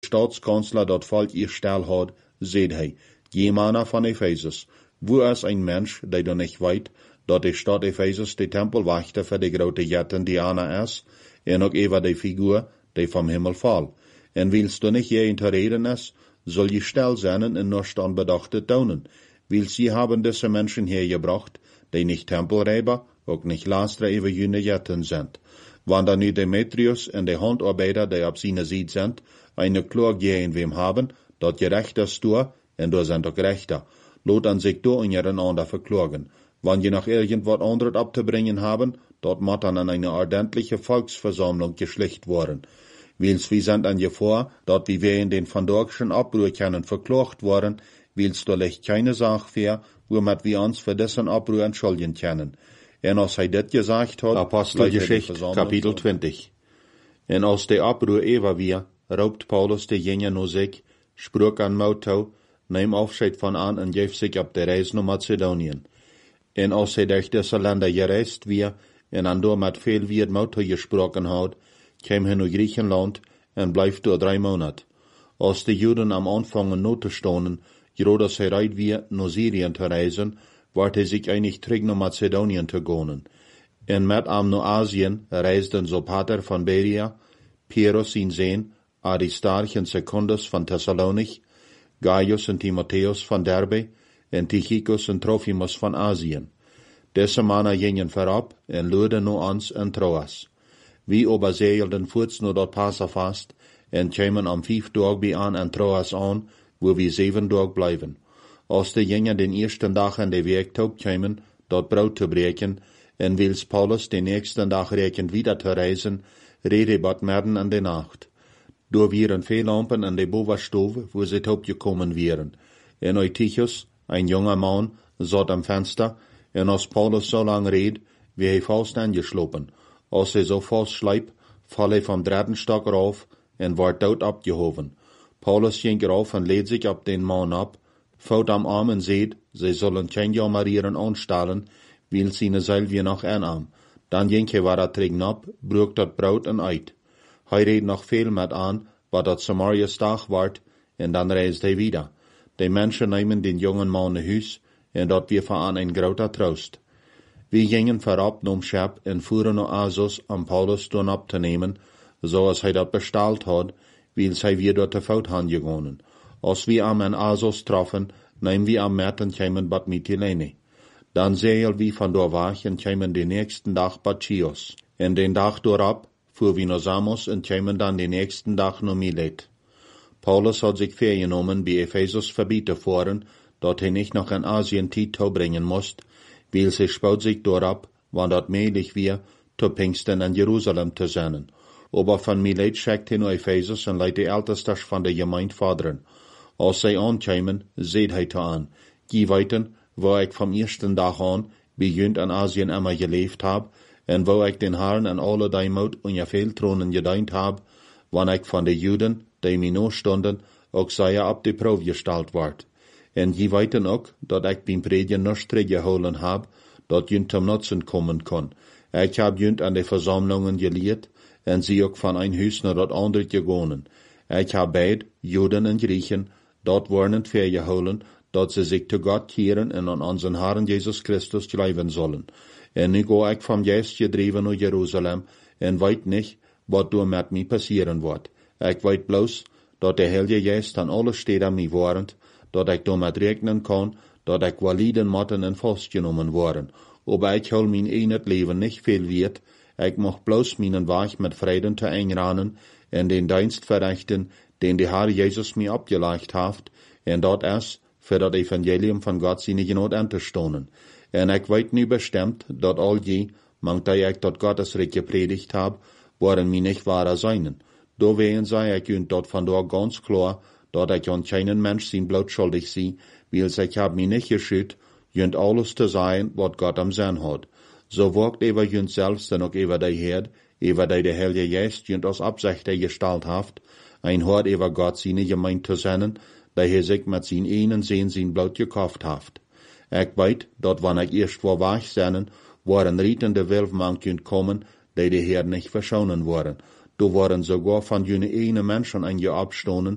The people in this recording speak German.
Staatskanzler dat Volk ihr Stell hat, seht hij, jemana van Ephesus, wo is ein Mensch, der du nicht weet, dat die Stadt Ephesus die Tempelwachter für die grote Jätten Diana is, en ook even die Figur, die vom Himmel fall. En willst du nicht je te reden is, soll je still sein en nur stand bedachte tonen. Weil sie haben diese Menschen hergebracht, die nicht Tempelräber, auch nicht Lastre über jene Jätten sind. Wann dann nu Demetrius und die Handarbeiter, die ab seiner Seite sind, eine Klage gegen wem haben, dat gerecht ist du, und du sind auch gerechter. Lot an sich du und ihren verklagen. Wann je noch irgendwas anderes abzubringen haben, dort muss dann an eine ordentliche Volksversammlung geschlicht worden. Wils wir sind an Gefahr, dort wie wir in den vandorgischen Abbruch können verklagt worden, wils du leicht keine Sache für, womit wir uns für diesen Abbruch entschuldigen können. En als hij dit gesagt hat, Apostelgeschichte, Kapitel 20. En als de Abbruch ewa wir, raubt Paulus de Jünger no sich, sprach an Mauto, neem Aufscheid von an en geef sich ab der Reis nach Mazedonien. En als hij durch diese Länder gereist wir, en an door met veel wie het Mauto gesprochen hat, kam hij naar Griechenland en blijft door 3 Monate. Als de Juden am Anfang not te stonden, groot hij reit wir naar Syrien te reizen, ward hij zich einig terug naar Mazedonien te gaan. En met am naar Asien reisden Sopater van Berea, Pyrrhus zijn zoon, Aristarch en Secundus van Thessalonich, Gaius en Timotheus van Derbe, en Tychicus en Trophimus van Asien. Deze mannen gingen voorop en luiden naar ons en Troas. Wie aber zeilden voorts naar dat Passafast en kwamen am 5 dag bij aan en Troas aan, wo wir 7 dag blijven. Als de Jünger den ersten Tag an de Werktag kwamen, dort Brot te breken, en wils Paulus den nächsten Tag rekend wieder te reisen, rede bad merden an de Nacht. Door wieren veel lampen an de bovenstove, wo sie gekommen wären. En Eutychus, ein junger Mann, zat am Fenster, en als Paulus so lang red, wie hij vast angeslopen. Als hij so vast schleip, fall hij vom 3. Stock rauf, en ward dood abgehoven. Paulus ging rauf en leed sich ab den Mann ab, fout am Arm en seht, sie sollen kein Jammerieren anstellen, weil seine Seil wie noch einarm. Dann ging hij war trinken ab, brug dat Brot en uit. Hij reed noch veel met aan, wat dat Samarias dag ward, en dan reist hij wieder. Die Menschen nehmen den jungen Mann naar huis, en dat wir van ein groter Trost. Wir gingen vorab nom Schep en fuhren naar Asos, am Paulus doen ab te nemen, zoals hij dat besteld had, weil zij weer door de fout han gegaan. Als wir am en Asos troffen, nehmen wir am Märten kämen bad Mytilene. Dann sehen wir von dort weg en kämen den nächsten Tag bad Chios. En den Tag dorab fuhr wir nach Samos en kämen dann den nächsten Tag nach Milet. Paulus hat sich vorgenommen, bei Ephesus verbieten fahren, dort er nicht noch in Asien Tito bringen musst, weil sie spaut sich dorab, wann dort möglich wir, zu Pfingsten in Jerusalem zu sein. Aber von Milet schickt er nach Ephesus und leitet die Ältestes von der Gemeinde fordern. Als sie ankämen, seht hij te an. Die weiten, wo ich vom ersten Tag an, wie jünd in Asien immer gelebt hab, en wo ich den Herrn an alle die Mut und ja viel Thronen gedient hab, wann ich von den Juden, die mir noch stunden, auch sei ab die Probe gestellt ward. En die weiten auch, dat ich beim Predigen noch geholen hab, dat jünd zum Nutzen kommen kann. Ich hab jünd an die Versammlungen gelehrt, en sie auch von ein Hüs nach dat andere gegangen. Ich hab beid, Juden und Griechen, dort worden vergeholen, dat sie sich zu Gott kehren und an unseren Herrn Jesus Christus glauben sollen. En nu go ich vom Geist gedreven nach Jerusalem, en weet nicht, wat door met mij passieren wordt. Ich weet bloß, dat der Heilige Geist an alle Städte mir warnt, dat ich damit rechnen kann, dat ich validen motten en vastgenommen worden. Aber ich hol mein eigenes Leben nicht viel wert, ich mach bloß meinen Weg mit Frieden zu einrahmen, en den Dienst verrichten, den der Herr Jesus mir abgelegt hat, en dat is, für das Evangelium von Gott seine Genot anzustonen. En ich weet nu bestimmt, dat all die, mangt ich dat Gottes Recht gepredigt hab, waren mir nicht wahrer seinen. Do wehen sei ich und dort von dort ganz klar, dat ich an keinen Mensch sein Blut schuldig sie, weil ich hab mich nicht geschützt, jünd alles zu sein, wat Gott am Sinn hat. So wirkt über jünd selbst dann auch über die Herd, über die der Heilige Geist jünd aus Absicht gestellt haft, ein Hort über Gott seine Gemeinde zu senden, da er sich mit sein einen Sehen sein Blut gekauft haft. Ich weet, dat wann ich erst vor weg seinen, waren rietende Wilfmann kommen, die Herr nicht verschonen waren. Du waren sogar von jene eine Menschen ein Jahr abstonen,